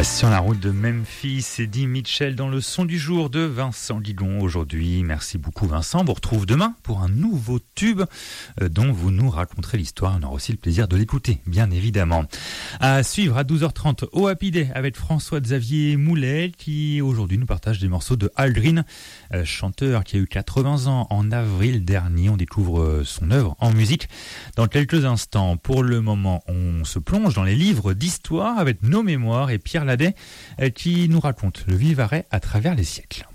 Sur la route de Memphis, Eddie Mitchell dans le son du jour de Vincent Guigon aujourd'hui. Merci beaucoup Vincent, on vous retrouve demain pour un nouveau tube dont vous nous raconterez l'histoire. On aura aussi le plaisir de l'écouter, bien évidemment. À suivre à 12h30 au Happy Day avec François-Xavier Moulet qui aujourd'hui nous partage des morceaux de Al Green, chanteur qui a eu 80 ans en avril dernier. On découvre son œuvre en musique dans quelques instants. Pour le moment, on se plonge dans les livres d'histoire avec Nos Mémoires et Pierre Ladet qui nous raconte le Vivarais à travers les siècles.